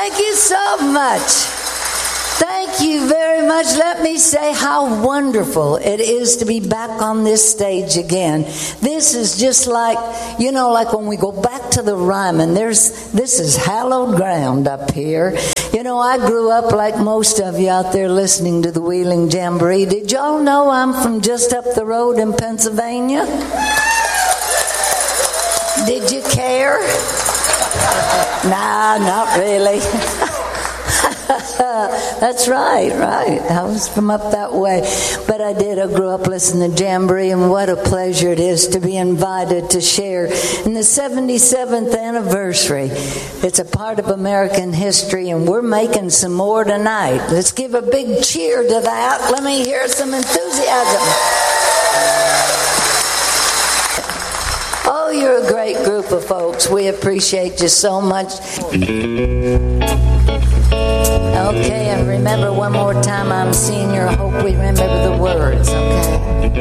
Thank you so much. Thank you very much. Let me say how wonderful it is to be back on this stage again. This is just like, like when we go back to the Ryman, this is hallowed ground up here. I grew up like most of you out there listening to the Wheeling Jamboree. Did y'all know I'm from just up the road in Pennsylvania? Did you care? Nah, not really. That's right. I was from up that way. But I grew up listening to Jamboree, and what a pleasure it is to be invited to share in the 77th anniversary. It's a part of American history, and we're making some more tonight. Let's give a big cheer to that. Let me hear some enthusiasm. Oh, you're a great group of folks. We appreciate you so much. Okay, and remember one more time, I'm senior. I hope we remember the words, okay?